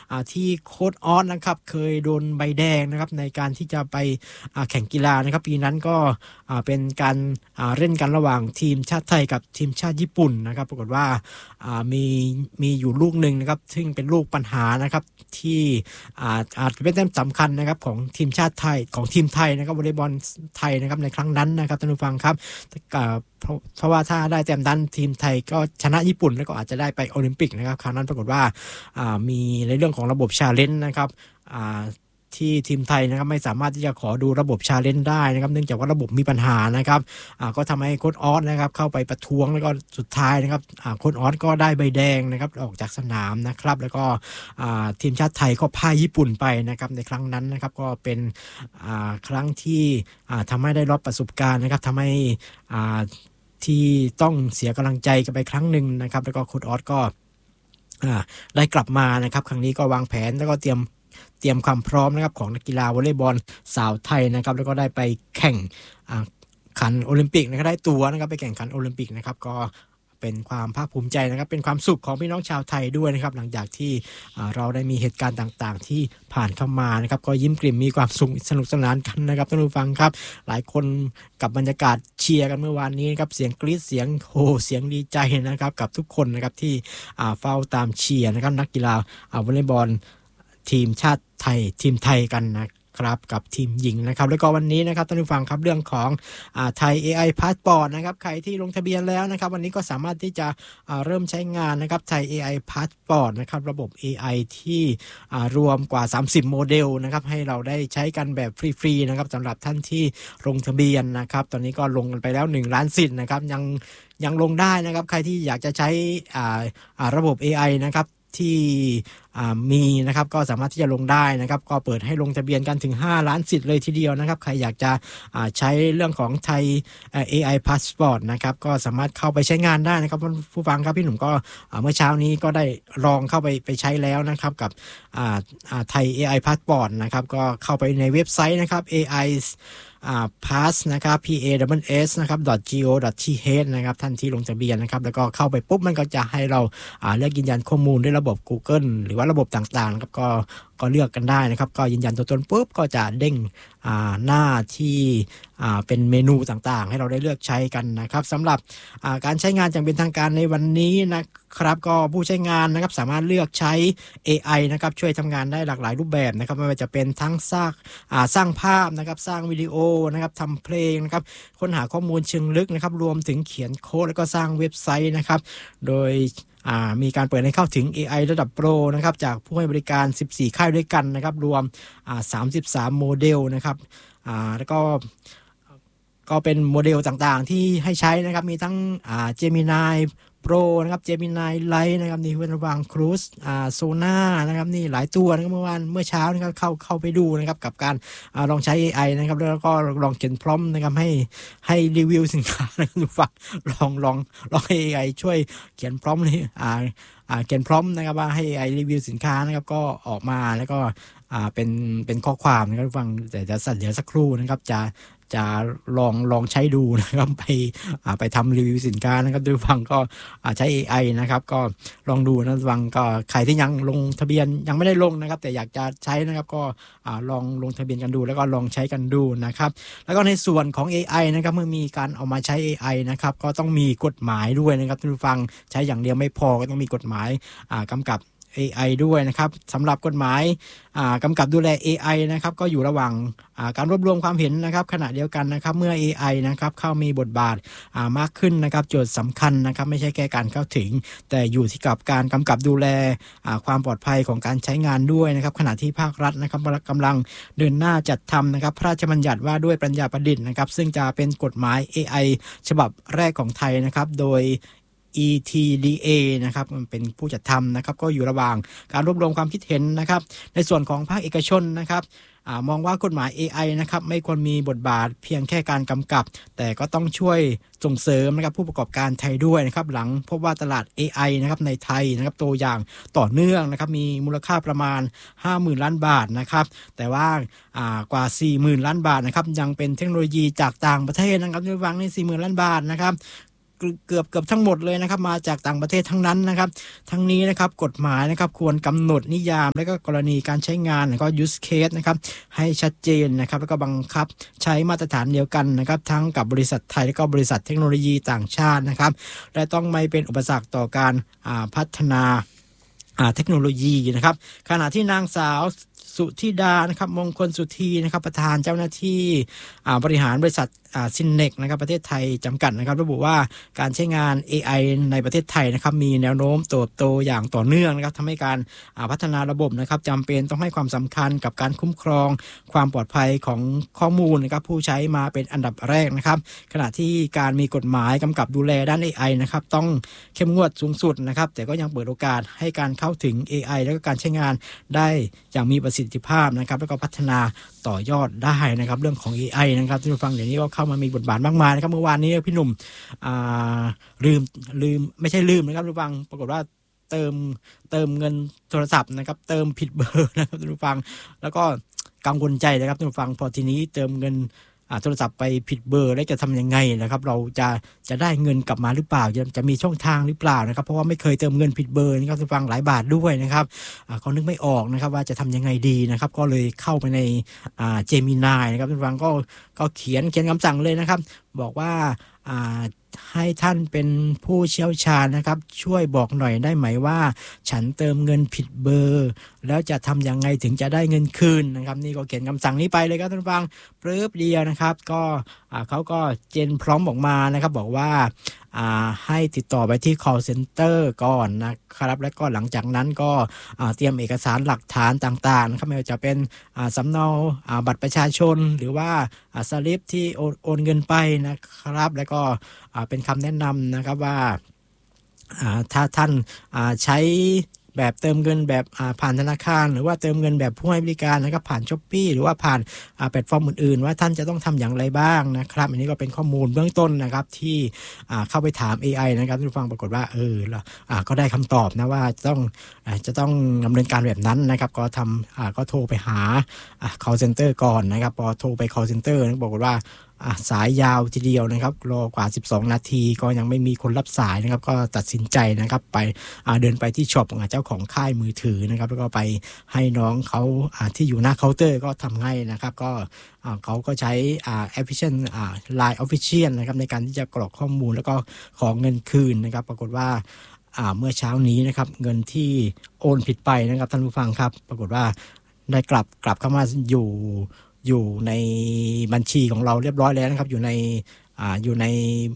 ที่โค้ชออสนะครับเคยโดนใบแดงนะครับในการที่จะไปแข่งกีฬานะครับปีนั้นก็เป็นการเล่นกันระหว่างทีมชาติไทยกับทีมชาติญี่ปุ่นนะครับปรากฏว่ามีอยู่ลูกหนึ่งนะครับซึ่งเป็นลูกปัญหานะครับที่อาจจะเป็นแต้มสำคัญนะครับของทีมชาติไทยของทีมไทยนะครับวอลเลย์บอลไทยนะครับในครั้งนั้นนะครับท่านผู้ฟังครับเพราะว่าถ้าได้แต้มนั้นทีมไทยก็ชนะญี่ปุ่นแล้วก็อาจจะได้ไปโอลิมปิกนะครับครั้งนั้นปรากฏว่ามีในเรื่องของระบบชาเลนจ์นะครับที่ทีมไทยนะครับไม่สามารถที่จะขอดูระบบชาเลนจ์ได้นะครับเนื่องจากว่าระบบมีปัญหานะครับก็ทำให้โค้ชออสนะครับเข้าไปประท้วงแล้วก็สุดท้ายนะครับโค้ชออสก็ได้ใบแดงนะครับออกจากสนามนะครับแล้วก็ทีมชาติไทยก็พ่ายญี่ปุ่นไปนะครับในครั้งนั้นนะครับก็เป็นครั้งที่ทำให้ได้รับประสบการณ์นะครับทำให้ที่ต้องเสียกำลังใจกันไปครั้งหนึ่งนะครับแล้วก็โค้ชออสก็ได้กลับมานะครับครั้งนี้ก็วางแผนแล้วก็เตรียมความพร้อมนะครับของนักกีฬาวอลเลย์บอลสาวไทยนะครับแล้วก็ได้ไปแข่งขันโอลิมปิกนะครับได้ตั๋วนะครับไปแข่งขันโอลิมปิกนะครับก็เป็นความภาคภูมิใจนะครับเป็นความสุขของพี่น้องชาวไทยด้วยนะครับหลังจากที่เราได้มีเหตุการณ์ต่างๆที่ผ่านเข้ามานะครับก็ยิ้มกลิ่มมีความสุขสนุกสนานกันนะครับท่านผู้ฟังครับหลายคนกับบรรยากาศเชียร์กันเมื่อวานนี้ครับเสียงกรี๊ดเสียงโห่เสียงดีใจนะครับกับทุกคนนะครับที่เฝ้าตามเชียร์นะครับนักกีฬาวอลเลย์บอลทีมชาติไทยทีมไทยกันนะครับกับทีมหญิงนะครับแล้วก็วันนี้นะครับท่านผู้ฟังครับเรื่องของไทย AI Passport นะครับใครที่ลงทะเบียนแล้วนะครับวันนี้ก็สามารถที่จะเริ่มใช้งานนะครับไทย AI Passport นะครับระบบ AI ที่รวมกว่า30โมเดลนะครับให้เราได้ใช้กันแบบฟรีๆนะครับสำหรับท่านที่ลงทะเบียนนะครับตอนนี้ก็ลงกันไปแล้ว1ล้านสิทธิ์นะครับยังลงได้นะครับใครที่อยากจะใช้ระบบ AI นะครับที่มีนะครับก็สามารถที่จะลงได้นะครับก็เปิดให้ลงทะเบียนกันถึง5ล้านสิทธิ์เลยทีเดียวนะครับใครอยากจะใช้เรื่องของไทย AI Passport นะครับก็สามารถเข้าไปใช้งานได้นะครับผู้ฟังครับพี่หนุ่มก็เมื่อเช้านี้ก็ได้ลองเข้าไปใช้แล้วนะครับกับไทย AI Passport นะครับก็เข้าไปในเว็บไซต์นะครับ AI pass นะครับ pass นะครับ .go.th นะครับท่านที่ลงทะเบียนนะครับแล้วก็เข้าไปปุ๊บมันก็จะให้เราเลือกยืนยันข้อมูลด้วยระบบ Google หรือว่าระบบต่างๆนะครับก็เลือกกันได้นะครับก็ยืนยันตัวตนปุ๊บก็จะเด้งหน้าที่เป็นเมนูต่างๆให้เราได้เลือกใช้กันนะครับสำหรับการใช้งานอย่างเป็นทางการในวันนี้นะครับก็ผู้ใช้งานนะครับสามารถเลือกใช้ AI นะครับช่วยทำงานได้หลากหลายรูปแบบนะครับไม่ว่าจะเป็นทั้งสร้างภาพนะครับสร้างวิดีโอนะครับทำเพลงนะครับค้นหาข้อมูลเชิงลึกนะครับรวมถึงเขียนโค้ดแล้วก็สร้างเว็บไซต์นะครับโดยมีการเปิดให้เข้าถึง AI ระดับโปรนะครับจากผู้ให้บริการ14ค่ายด้วยกันนะครับรวม33โมเดลนะครับแล้วก็เป็นโมเดลต่างๆที่ให้ใช้นะครับมีทั้งGemini Pro นะครับ Gemini Lite นะครับนี่เป็นวาง Cruise Sona นะครับนี่หลายตัวนะครับเมื่อเช้านะครับเข้าไปดูนะครับกับการลองใช้ AI นะครับแล้วก็ลองเขียนพร้อมนะครับให้รีวิวสินค้านะครับดูฟังลองให้ AI ช่วยเขียนพร้อมเลยเขียนพร้อมนะครับว่าให้ AI รีวิวสินค้านะครับก็ออกมาแล้วก็เป็นข้อความนะครับฟังแต่เดี๋ยวสักครู่นะครับจะลองใช้ดูนะครับไปทำรีวิวสินค้านะครับดูฟังก็ใช้ AI นะครับก็ลองดูนะฟังก็ใครที่ยังลงทะเบียนยังไม่ได้ลงนะครับแต่อยากจะใช้นะครับก็ลองลงทะเบียนกันดูแล้วก็ลองใช้กันดูนะครับแล้วก็ในส่วนของ AI นะครับเมื่อมีการเอามาใช้ AI นะครับก็ต้องมีกฎหมายด้วยนะครับท่านผู้ฟังใช้อย่างเดียวไม่พอก็ต้องมีกฎหมายกำกับAI ด้วยนะครับสำหรับกฎหมายกำกับดูแล AI นะครับก็อยู่ระหว่างการรวบรวมความเห็นนะครับขณะเดียวกันนะครับเมื่อ AI นะครับเข้ามีบทบาทมากขึ้นนะครับโจทย์สำคัญนะครับไม่ใช่แค่การเข้าถึงแต่อยู่ที่กับการกำกับดูแลความปลอดภัยของการใช้งานด้วยนะครับขณะที่ภาครัฐนะครับกำลังเดินหน้าจัดทำนะครับพระราชบัญญัติว่าด้วยปัญญาประดิษฐ์นะครับซึ่งจะเป็นกฎหมาย AI ฉบับแรกของไทยนะครับโดยETDA นะครับมันเป็นผู้จัดทำนะครับก็อยู่ระหว่างการรวบรวมความคิดเห็นนะครับในส่วนของภาคเอกชนนะครับมองว่ากฎหมาย AI นะครับไม่ควรมีบทบาทเพียงแค่การกำกับแต่ก็ต้องช่วยส่งเสริมนะครับผู้ประกอบการไทยด้วยนะครับหลังพบว่าตลาด AI นะครับในไทยนะครับโตอย่างต่อเนื่องนะครับมีมูลค่าประมาณ 50,000 ล้านบาทนะครับแต่ว่ากว่า 40,000 ล้านบาทนะครับยังเป็นเทคโนโลยีจากต่างประเทศนะครับในวังใน 40,000 ล้านบาทนะครับเกือบทั้งหมดเลยนะครับมาจากต่างประเทศทั้งนั้นนะครับทั้งนี้นะครับกฎหมายนะครับควรกำหนดนิยามและก็กรณีการใช้งานแล้วก็ use case นะครับให้ชัดเจนนะครับแล้วก็บังคับใช้มาตรฐานเดียวกันนะครับทั้งกับบริษัทไทยและก็บริษัทเทคโนโลยีต่างชาตินะครับและต้องไม่เป็นอุปสรรคต่อการพัฒนาเทคโนโลยีนะครับขณะที่นางสาวสุธิดานะครับมงคลสุธีนะครับประธานเจ้าหน้าที่บริหารบริษัทซินเน็กนะครับประเทศไทยจำกัดนะครับระบุว่าการใช้งาน AI ในประเทศไทยนะครับมีแนวโน้มเติบโตอย่างต่อเนื่องนะครับทำให้การพัฒนาระบบนะครับจำเป็นต้องให้ความสำคัญกับการคุ้มครองความปลอดภัยของข้อมูลนะครับผู้ใช้มาเป็นอันดับแรกนะครับขณะที่การมีกฎหมายกำกับดูแลด้าน AI นะครับต้องเข้มงวดสูงสุดนะครับแต่ก็ยังเปิดโอกาสให้การเข้าถึง AI แล้วก็การใช้งานได้อย่างมีประสิทธิภาพนะครับแล้วก็พัฒนาต่อยอดได้นะครับเรื่องของ AI นะครับที่เราฟังเดี๋ยวนี้ก็เข้ามามีบทบาทมากมายนะครับเมื่อวานนี้พี่หนุ่มลืมไม่ใช่ลืมนะครับทุกฟังปรากฏว่าเติมเงินโทรศัพท์นะครับเติมผิดเบอร์นะครับทุกฟังแล้วก็กังวลใจนะครับทุกฟังพอทีนี้เติมเงินโทรศัพท์ไปผิดเบอร์แล้วจะทำยังไงนะครับเราจะได้เงินกลับมาหรือเปล่าจะมีช่องทางหรือเปล่านะครับเพราะว่าไม่เคยเติมเงินผิดเบอร์นะครับทุกฟังหลายบาทด้วยนะครับเขานึกไม่ออกนะครับว่าจะทำยังไงดีนะครับก็เลยเข้าไปในGemini นะครับทุกฟังก็เขียนคำสั่งเลยนะครับบอกว่าให้ท่านเป็นผู้เชี่ยวชาญนะครับช่วยบอกหน่อยได้ไหมว่าฉันเติมเงินผิดเบอร์แล้วจะทำยังไงถึงจะได้เงินคืนนะครับนี่ก็เขียนคำสั่งนี้ไปเลยครับท่านผู้ฟังเพิ่มเดียวนะครับก็เขาก็เจนพร้อมออกมานะครับบอกว่าให้ติดต่อไปที่ call center ก่อนนะครับและก็หลังจากนั้นก็เตรียมเอกสารหลักฐานต่างๆนะครับไม่ว่าจะเป็นสำเนาบัตรประชาชนหรือว่าสลิปที่โอนเงินไปนะครับแล้วก็เป็นคำแนะนำนะครับว่าถ้าท่านใช้แบบเติมเงินแบบผ่านธนาคารหรือว่าเติมเงินแบบผู้ให้บริการนะครับผ่าน Shopee หรือว่าผ่านแพลตฟอร์มอื่นๆว่าท่านจะต้องทำอย่างไรบ้างนะครับอันนี้ก็เป็นข้อมูลเบื้องต้นนะครับที่เข้าไปถาม AI นะครับทุกฟังปรากฏว่าก็ได้คำตอบนะว่าจะต้องดำเนินการแบบนั้นนะครับก็โทรไปหาcall center ก่อนนะครับพอโทรไป call center บอกว่าสายยาวทีเดียวนะครับรอกว่า12นาทีก็ยังไม่มีคนรับสายนะครับก็ตัดสินใจนะครับไปเดินไปที่ช็อปของเจ้าของค่ายมือถือนะครับแล้วก็ไปให้น้องเขาที่อยู่หน้าเคาน์เตอร์ก็ทำให้นะครับก็เขาก็ใช้แอปพลิเคชันLine Official นะครับในการที่จะกรอกข้อมูลแล้วก็ขอเงินคืนนะครับปรากฏว่าเมื่อเช้านี้นะครับเงินที่โอนผิดไปนะครับท่านผู้ฟังครับปรากฏว่าได้กลับเข้ามาอยู่ในบัญชีของเราเรียบร้อยแล้วนะครับอยู่ใน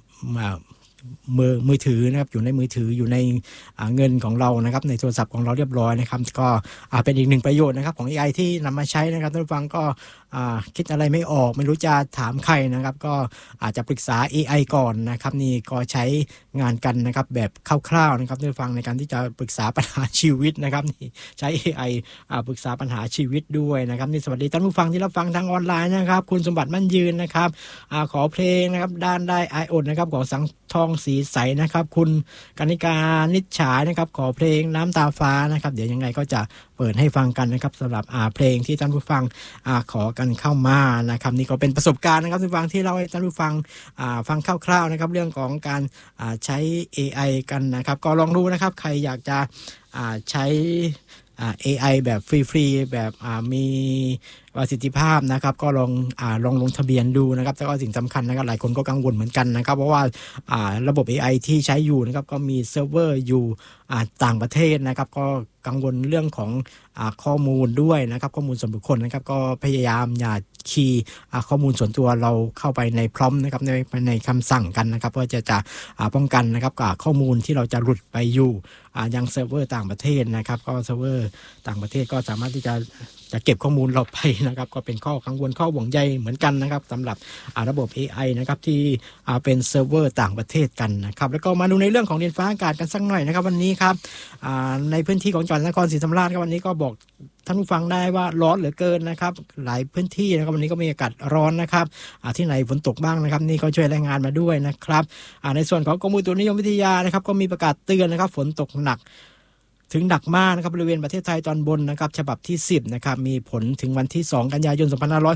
มือถือนะครับอยู่ในมือถืออยู่ในเงินของเรานะครับในโทรศัพท์ของเราเรียบร้อยนะครับก็เป็นอีกหนึ่งประโยชน์นะครับของ AI ที่นำมาใช้นะครับท่านผู้ฟังก็คิดอะไรไม่ออกไม่รู้จะถามใครนะครับก็อาจจะปรึกษา AI ก่อนนะครับนี่ก็ใช้งานกันนะครับแบบคร่าวๆนะครับท่านผู้ฟังในการที่จะปรึกษาปัญหาชีวิตนะครับนี่ใช้ AI ปรึกษาปัญหาชีวิตด้วยนะครับนี่สวัสดีท่านผู้ฟังที่รับฟังทางออนไลน์นะครับคุณสมบัติมั่นยืนนะครับขอเพลงนะครับด้านได้ไออดนะครับของสังทองสีใสนะครับคุณกนิการนิชฉานะครับขอเพลงน้ำตาฟ้านะครับเดี๋ยวยังไงก็จะเปิดให้ฟังกันนะครับสำหรับเพลงที่ท่านผู้ฟังขอกันเข้ามานะครับนี่ก็เป็นประสบการณ์นะครับท่านผู้ฟังที่เราให้ท่านผู้ฟังฟังคร่าวๆนะครับเรื่องของการใช้ AI กันนะครับก็ลองดูนะครับใครอยากจะใช้AI แบบฟรีๆแบบมีประสิทธิภาพนะครับก็ลองลงทะเบียนดูนะครับแล้วก็สิ่งสำคัญนะครับหลายคนก็กังวลเหมือนกันนะครับเพราะว่าระบบ AI ที่ใช้อยู่นะครับก็มีเซิร์ฟเวอร์อยู่ต่างประเทศนะครับก็กังวลเรื่องของข้อมูลด้วยนะครับข้อมูลส่วนบุคคลนะครับก็พยายามอย่าคีย์ข้อมูลส่วนตัวเราเข้าไปในพร้อมนะครับในคำสั่งกันนะครับเพื่อจะป้องกันนะครับกับข้อมูลที่เราจะหลุดไปอยู่ยังเซิร์ฟเวอร์ต่างประเทศนะครับก็เซิร์ฟเวอร์ต่างประเทศก็สามารถที่จะเก็บข้อมูลเราไปนะครับก็เป็นข้อกังวลข้อห่วงใยเหมือนกันนะครับสำหรับระบบ AI นะครับที่เป็นเซิร์ฟเวอร์ต่างประเทศกันนะครับแล้วก็มาดูในเรื่องของดินฟ้าอากาศกันสักหน่อยนะครับวันนี้ครับในพื้นที่ของจังหวัดนครศรีธรรมราชครับวันนี้ก็บอกท่านผู้ฟังได้ว่าร้อนเหลือเกินนะครับหลายพื้นที่นะครับวันนี้ก็มีอากาศร้อนนะครับที่ไหนฝนตกบ้างนะครับนี่ก็ช่วยรายงานมาด้วยนะครับในส่วนของกรมอุตุนิยมวิทยานะครับก็มีประกาศเตือนนะครับฝนตกหนักถึงหนักมากนะครับบริเวณประเทศไทยตอนบนนะครับฉบับที่10นะครับมีผลถึงวันที่2กันยายน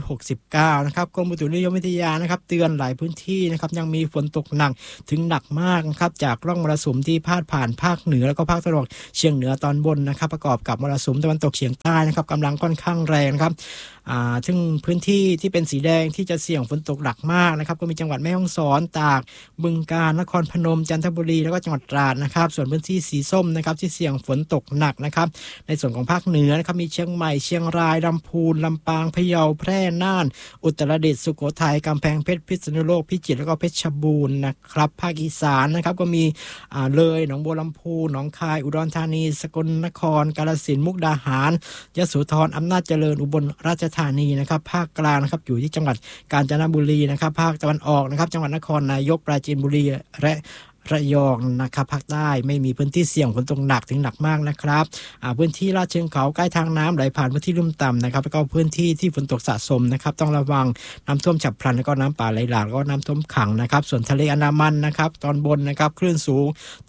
2569นะครับกรมอุตุนิยมวิทยานะครับเตือนหลายพื้นที่นะครับยังมีฝนตกหนักถึงหนักมากนะครับจากร่องมรสุมที่พาดผ่านภาคเหนือแล้วก็ภาคตะวันออกเฉียงเหนือตอนบนนะครับประกอบกับมรสุมตะวันตกเฉียงใต้นะครับกำลังค่อนข้างแรงครับซึ่งพื้นที่ที่เป็นสีแดงที่จะเสี่ยงฝนตกหนักมากนะครับก็มีจังหวัดแม่ฮ่องสอนตากบึงกาฬนครพนมจันทบุรีแล้วก็จังหวัดตราดนะครับส่วนพื้นที่สีส้มนะครับที่เสี่ยงฝนตกหนักนะครับในส่วนของภาคเหนือนะครับมีเชียงใหม่เชียงรายลำพูนลำปางพะเยาแพร่น่านอุตรดิตถ์สุโขทัยกำแพงเพชรพิษณุโลกพิจิตรแล้วก็เพชรบูรณ์นะครับภาคอีสานนะครับก็มีเลยหนองบัวลำพูหนองคายอุดรธานีสกลนครกาฬสินธุ์มุกดาหารยโสธรอำนาจเจริญอุบลราชธานีนะครับภาคกลางนะครับอยู่ที่จังหวัดกาญจนบุรีนะครับภาคตะวันออกนะครับจังหวัดนครนายกปราจีนบุรีและระยองนะครับภาคใต้ไม่มีพื้นที่เสี่ยงฝนตกหนักถึงหนักมากนะครับพื้นที่ลาดเชิงเขาใกล้ทางน้ำไหลผ่านพื้นที่ลุ่มต่ำนะครับแล้วก็พื้นที่ที่ฝนตกสะสมนะครับต้องระวังน้ำท่วมฉับพลันแล้วก็น้ำป่าไหลหลากแล้วก็น้ำท่วมขังนะครับส่วนทะเลอันดามันนะครับตอนบนนะครับคลื่นสูง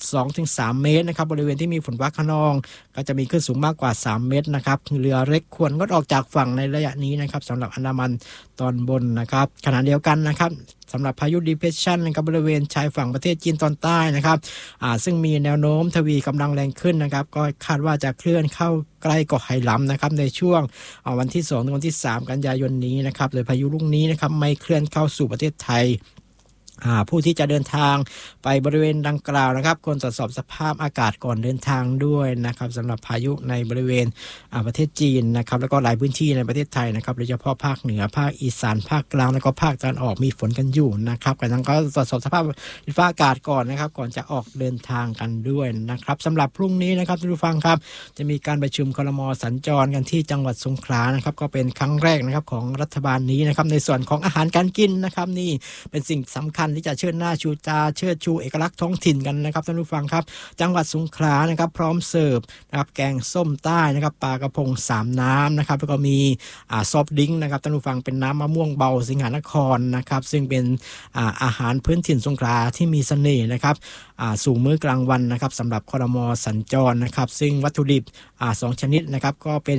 2-3 เมตรนะครับบริเวณที่มีฝนฟ้าคะนองก็จะมีคลื่นสูงมากกว่า3เมตรนะครับเรือเล็กควรงดออกจากฝั่งในระยะนี้นะครับสำหรับอันดามันตอนบนนะครับขณะเดียวกันนะครับสำหรับพายุ Depression นะครับบริเวณชายฝั่งประเทศจีนตอนใต้นะครับซึ่งมีแนวโน้มทวีกำลังแรงขึ้นนะครับก็คาดว่าจะเคลื่อนเข้าใกล้เกาะไหหลำนะครับในช่วงวันที่2ถึงวันที่3กันยายนนี้นะครับโดยพายุลูกนี้นะครับไม่เคลื่อนเข้าสู่ประเทศไทยผู้ที่จะเดินทางไปบริเวณดังกล่าวนะครับควรตรวจสอบสภาพอากาศก่อนเดินทางด้วยนะครับสำหรับพายุในบริเวณประเทศจีนนะครับแล้วก็หลายพื้นที่ในประเทศไทยนะครับโดยเฉพาะภาคเหนือภาคอีสานภาคกลางแล้วก็ภาคตะวันออกมีฝนกันอยู่นะครับกันนั้นก็ตรวจสอบสภาพอากาศก่อนนะครับก่อนจะออกเดินทางกันด้วยนะครับสำหรับพรุ่งนี้นะครับท่านผู้ฟังครับจะมีการประชุมครม.สัญจรกันที่จังหวัดสงขลานะครับก็เป็นครั้งแรกนะครับของรัฐบาลนี้นะครับในส่วนของอาหารการกินนะครับนี่เป็นสิ่งสำคัญที่จะเชิดหน้าชูตาเชิดชูเอกลักษณ์ท้องถิ่นกันนะครับท่านผู้ฟังครับจังหวัดสงขลานะครับพร้อมเสิร์ฟนะครับแกงส้มใต้นะครับปลากระพง3น้ำนะครับแล้วก็มีซอฟต์ดริงก์นะครับท่านผู้ฟังเป็นน้ำมะม่วงเบาสิงหนครนะครับซึ่งเป็นอาหารพื้นถิ่นสงขลาที่มีเสน่ห์นะครับสู่มื้อกลางวันนะครับสำหรับครม.สัญจรนะครับซึ่งวัตถุดิบ2ชนิดนะครับก็เป็น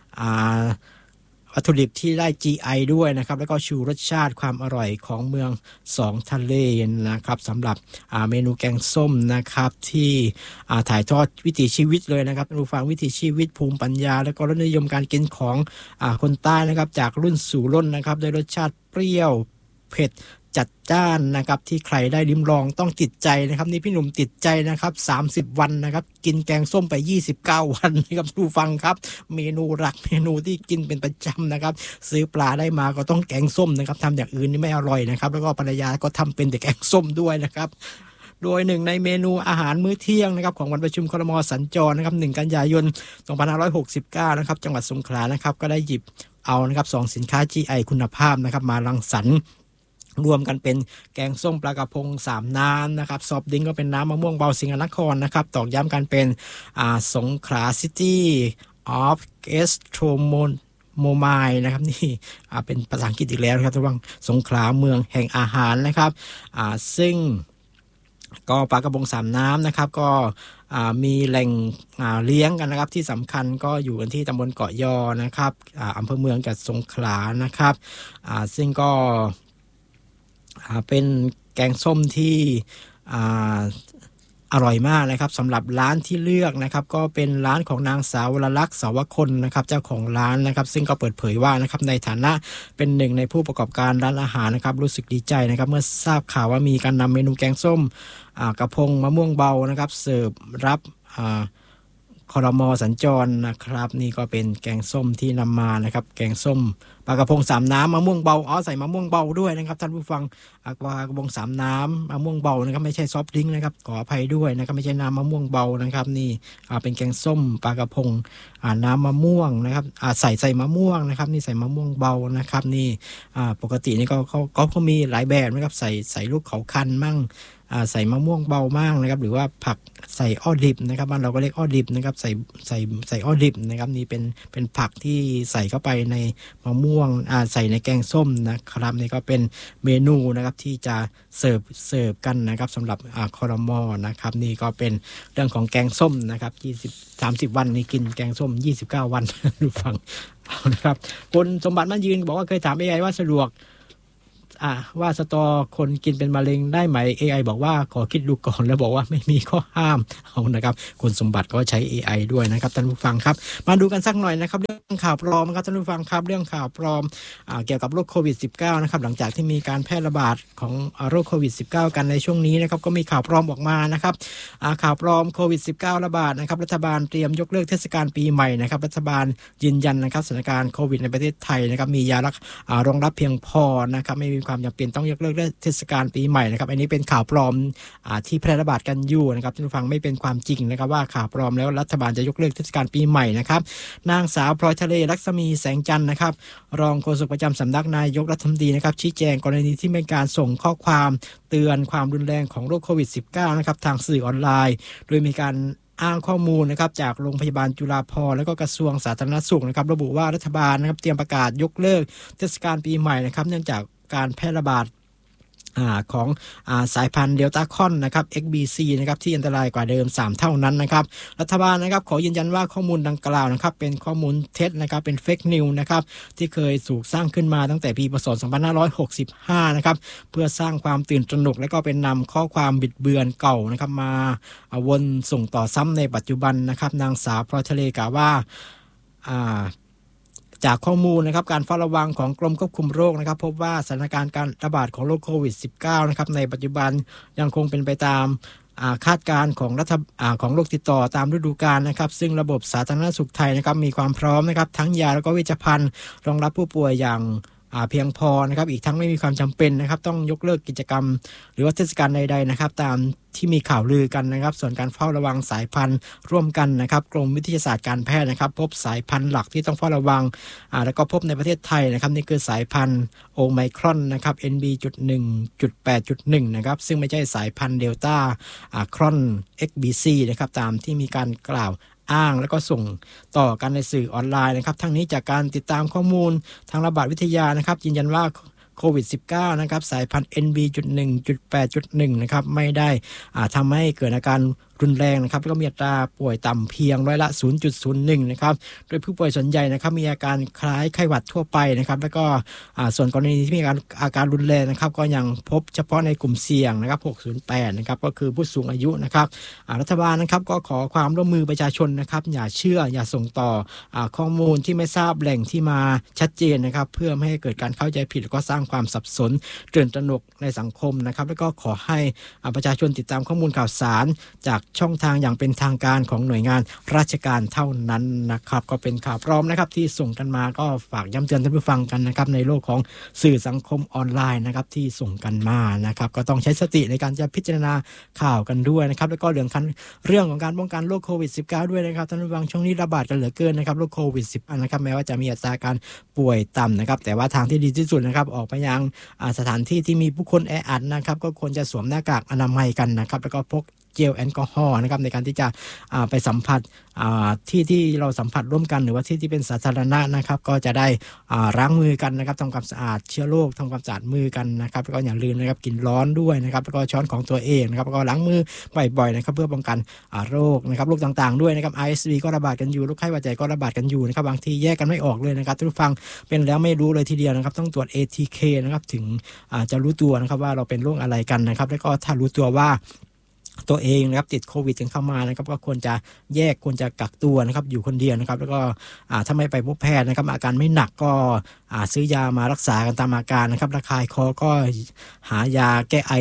วัตถุดิบที่ได้ GI ด้วยนะครับแล้วก็ชูรสชาติความอร่อยของเมือง2ทะเลนะครับสำหรับเมนูแกงส้มนะครับที่ถ่ายทอดวิถีชีวิตเลยนะครับผู้ฟังวิถีชีวิตภูมิปัญญาและก็รสนิยมการกินของคนใต้นะครับจากรุ่นสู่รุ่นนะครับโดยรสชาติเปรี้ยวเผ็ดจัดจ้านนะครับที่ใครได้ลิ้มลองต้องติดใจนะครับนี่พี่หนุ่มติดใจนะครับ30วันนะครับกินแกงส้มไป29วันนะครับผู้ฟังครับเมนูหลักเมนูที่กินเป็นประจำนะครับซื้อปลาได้มาก็ต้องแกงส้มนะครับทำอย่างอื่นนี่ไม่อร่อยนะครับแล้วก็ภรรยาก็ทำเป็นแต่แกงส้มด้วยนะครับโดยหนึ่งในเมนูอาหารมื้อเที่ยงนะครับของวันประชุมครม.สัญจรนะครับ1กันยายน2569นะครับจังหวัดสงขลานะครับก็ได้หยิบเอานะครับ2สินค้า GI คุณภาพนะครับมารังสรรค์รวมกันเป็นแกงส้มปลากระพง3น้ำนะครับซอฟต์ดริงก์ก็เป็นน้ำมะม่วงเบาสิงหนครนะครับตอกย้ำกันเป็นสงขลาซิตี้ออฟเกสโทรโมไมล์นะครับนี่เป็นภาษาอังกฤษอีกแล้วนะครับทุกท่านสงขลาเมืองแห่งอาหารนะครับซึ่งก็ปลากระพง3น้ำนะครับก็มีแหล่งเลี้ยงกันนะครับที่สำคัญก็อยู่กันที่ตำบลเกาะยอนะครับอำเภอเมืองจังหวัดสงขลานะครับซึ่งก็เป็นแกงส้มที่อร่อยมากนะครับสำหรับร้านที่เลือกนะครับก็เป็นร้านของนางสาววรลักษณ์สาวคนนะครับเจ้าของร้านนะครับซึ่งก็เปิดเผยว่านะครับในฐานะเป็นหนึ่งในผู้ประกอบการร้านอาหารนะครับรู้สึกดีใจนะครับเมื่อทราบข่าวว่ามีการนำเมนูแกงส้มกระพงมะม่วงเบานะครับเสิร์ฟรับครม.สัญจรนะครับนี่ก็เป็นแกงส้มที่นำมานะครับแกงส้มปลากระพง3น้ำมะม่วงเบาใส่มะม่วงเบาด้วยนะครับท่านผู้ฟังปลากระพง3น้ำมะม่วงเบานะครับไม่ใช่ซอฟต์ดริงก์นะครับขออภัยด้วยนะครับไม่ใช่น้ำมะม่วงเบานะครับนี่เป็นแกงส้มปลากระพงน้ำมะม่วงนะครับใส่มะม่วงนะครับนี่ใส่มะม่วงเบานะครับนี่ปกตินี่ก็มีหลายแบบนะครับใส่ลูกเขาคันมั่งใส่มะม่วงเบามากนะครับหรือว่าผักใส่อ้อดิบนะครับบ้านเราก็เรียกอ้อดิบนะครับใส่อ้อดิบนะครับนี่เป็นผักที่ใส่เข้าไปในมะม่วงใส่ในแกงส้มนะครับนี่ก็เป็นเมนูนะครับที่จะเสิร์ฟกันนะครับสำหรับครม.นะครับนี่ก็เป็นเรื่องของแกงส้มนะครับ 30 วันนี่กินแกงส้ม29 วัน ดูฟังเอานะครับคุณสมบัติมั่นยืนบอกว่าเคยถาม AI ว่าสะดวกว่าสตอคนกินเป็นมะเร็งได้ไหม AI บอกว่าขอคิดดูก่อนแล้วบอกว่าไม่มีข้อห้ามเอานะครับคุณสมบัติก็ใช้ AI ด้วยนะครับท่านผู้ฟังครับมาดูกันสักหน่อยนะครับเรื่องข่าวปลอมครับท่านผู้ฟังครับเรื่องข่าวปลอมเกี่ยวกับโรคโควิด -19 นะครับหลังจากที่มีการแพร่ระบาดของโรคโควิด -19 กันในช่วงนี้นะครับก็มีข่าวปลอมออกมานะครับข่าวปลอมโควิด -19 ระบาดนะครับรัฐบาลเตรียมยกเลิกเทศกาลปีใหม่นะครับรัฐบาลยืนยันนะครับสถานการณ์โควิดในประเทศไทยนะครับมียารองรับเพียงพอนะครับไม่มีความจำเป็นต้องยกเลิกเทศกาลปีใหม่นะครับอันนี้เป็นข่าวปลอมที่แพร่ระบาดกันอยู่นะครับท่านผู้ฟังไม่เป็นความจริงนะครับว่าข่าวปลอมแล้วรัฐบาลจะยกเลิกเทศกาลปีใหม่นะครับนางสาวพลอยทะเลลักษมีแสงจันทร์นะครับรองโฆษกประจำสำนักนายกรัฐมนตรีนะครับชี้แจงกรณีที่มีการส่งข้อความเตือนความรุนแรงของโรคโควิด -19 นะครับทางสื่อออนไลน์โดยมีการอ้างข้อมูลนะครับจากโรงพยาบาลจุฬาภรณ์และก็กระทรวงสาธารณสุขนะครับระบุว่ารัฐบาลนะครับเตรียมประกาศยกเลิกเทศกาลปีใหม่นะครับเนื่องจากการแพร่ระบาดของสายพันธุ์เดลต้าคอนนะครับ XBC นะครับที่อันตรายกว่าเดิม3เท่านั้นนะครับรัฐบาลนะครับขอยืนยันว่าข้อมูลดังกล่าวนะครับเป็นข้อมูลเท็จนะครับเป็นเฟกนิวนะครับที่เคยถูกสร้างขึ้นมาตั้งแต่ปีพ.ศ. 2565นะครับเพื่อสร้างความตื่นตระหนกและก็เป็นนำข้อความบิดเบือนเก่านะครับมาวนส่งต่อซ้ำในปัจจุบันนะครับนางสาวพลอยทะเลกล่าวว่าจากข้อมูลนะครับการเฝ้าระวังของกรมควบคุมโรคนะครับพบว่าสถานการณ์การระบาดของโรคโควิด -19 นะครับในปัจจุบันยังคงเป็นไปตามคาดการณ์ของโรคติดต่อตามฤดูกาลนะครับซึ่งระบบสาธารณสุขไทยนะครับมีความพร้อมนะครับทั้งยาแล้วก็เวชภัณฑ์รองรับผู้ป่วยอย่างเพียงพอนะครับอีกทั้งไม่มีความจำเป็นนะครับต้องยกเลิกกิจกรรมหรือว่าเทศกาลใดๆนะครับตามที่มีข่าวลือกันนะครับส่วนการเฝ้าระวังสายพันธุ์ร่วมกันนะครับกรมวิทยาศาสตร์การแพทย์นะครับพบสายพันธุ์หลักที่ต้องเฝ้าระวังแล้วก็พบในประเทศไทยนะครับนี่คือสายพันธุ์โอไมครอนนะครับ NB.1.8.1 นะครับซึ่งไม่ใช่สายพันธุ์เดลต้าครอน XBC นะครับตามที่มีการกล่าวอ้างแล้วก็ส่งต่อกันในสื่อออนไลน์นะครับทั้งนี้จากการติดตามข้อมูลทางระบาดวิทยานะครับยืนยันว่าโควิด -19 นะครับสายพันธุ์ NB.1.8.1 นะครับไม่ได้ทำให้เกิดอาการรุนแรงนะครับแล้วก็มีอัตราป่วยต่ำเพียงร้อยละ 0.01 นะครับโดยผู้ป่วยส่วนใหญ่นะครับมีอาการคล้ายไข้หวัดทั่วไปนะครับแล้วก็ส่วนกรณีที่มีอาการรุนแรงนะครับก็ยังพบเฉพาะในกลุ่มเสี่ยงนะครับ608นะครับก็คือผู้สูงอายุนะครับรัฐบาลนะครับก็ขอความร่วมมือประชาชนนะครับอย่าเชื่ออย่าส่งต่อข้อมูลที่ไม่ทราบแหล่งที่มาชัดเจนนะครับเพื่อไม่ให้เกิดการเข้าใจผิดแล้วก็สร้างความสับสนตื่นตระหนกในสังคมนะครับแล้วก็ขอให้ประชาชนติดตามข้อมูลข่าวสารจากช่องทางอย่างเป็นทางการของหน่วยงานราชการเท่านั้นนะครับก็เป็นข่าวพร้อมนะครับที่ส่งกันมาก็ฝากย้ำเตือนท่านผู้ฟังกันนะครับในโลกของสื่อสังคมออนไลน์นะครับที่ส่งกันมานะครับก็ต้องใช้สติในการจะพิจารณาข่าวกันด้วยนะครับแล้วก็เรื่องของการป้องกันโรคโควิด -19 ด้วยนะครับท่านผู้ฟังช่วงนี้ระบาดกันเหลือเกินนะครับโรคโควิด -19 นะครับแม้ว่าจะมีอัตราการป่วยต่ำนะครับแต่ว่าทางที่ดีที่สุดนะครับออกไปยังสถานที่ที่มีผู้คนแออัดนะครับก็ควรจะสวมหน้ากากอนามัยกันนะครับแล้วก็พกเจลแอลกอฮอล์นะครับในการที่จะไปสัมผัสที่เราสัมผัสร่วมกันหรือว่าที่เป็นสาธารณะนะครับก็จะได้ล้างมือกันนะครับทำความสะอาดเชื้อโรคทำความสะอาดมือกันนะครับแล้วก็อย่าลืมนะครับกินร้อนด้วยนะครับแล้วก็ช้อนของตัวเองนะครับแล้วก็ล้างมือบ่อยๆนะครับเพื่อป้องกันโรคนะครับโรคต่างๆด้วยนะครับ RSV ก็ระบาดกันอยู่โรคไข้หวัดใหญ่ก็ระบาดกันอยู่นะครับบางทีแยกกันไม่ออกเลยนะครับท่านผู้ฟังเป็นแล้วไม่รู้เลยทีเดียวนะครับต้องตรวจ ATK นะครับถึงจะรู้ตัวนะครับว่าเราเป็นโรคอะไรกันนะครับแล้วก็ถ้ารู้ตัวว่าตัวเองนะครับติดโควิดกันเข้ามานะครับก็ควรจะแยกควรจะกักตัวนะครับอยู่คนเดียวนะครับแล้วก็ถ้าไม่ไปพบแพทย์นะครับอาการไม่หนักก็ซื้อยามารักษากันตามอาการนะครับระคายคอก็หายาแก้ไอ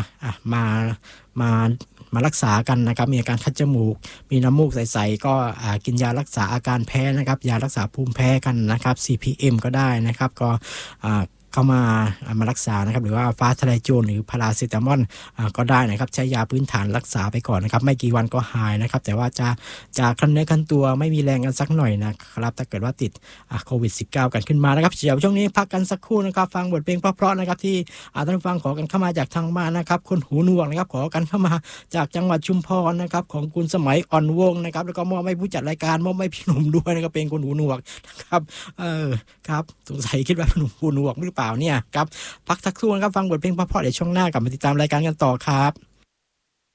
มารักษากันนะครับมีอาการคัดจมูกมีน้ำมูกใสๆก็กินยารักษาอาการแพ้นะครับยารักษาภูมิแพ้กันนะครับ CPM ก็ได้นะครับก็เข้ามารักษานะครับหรือว่าฟ้าทะลายโจรหรือพาราเซตามอลก็ได้นะครับใช้ยาพื้นฐานรักษาไปก่อนนะครับไม่กี่วันก็หายนะครับแต่ว่าจะคลั่นเนื้อคลั่นตัวไม่มีแรงกันสักหน่อยนะครับถ้าเกิดว่าติดโควิด -19 กันขึ้นมานะครับเดี๋ยวช่วงนี้พักกันสักครู่นะครับฟังบทเพลงเพราะๆนะครับที่ท่านผู้ฟังขอกันเข้ามาจากทางบ้านนะครับคนหูหนวกนะครับขอกันเข้ามาจากจังหวัดชุมพรนะครับของคุณสมัยอ่อนวงนะครับแล้วก็มอบให้ผู้จัดรายการมอบให้พี่หนุ่มด้วยนะครับเป็นคนหูหนวกนะครับครับสงสัยคิดว่าพี่หนุ่มหูหนวกหรือเปล่าเนี่ยครับพักสักครู่นะครับฟังบทเพลงเพราะๆเดี๋ยวช่วงหน้ากลับมาติดตามรายการกันต่อครับ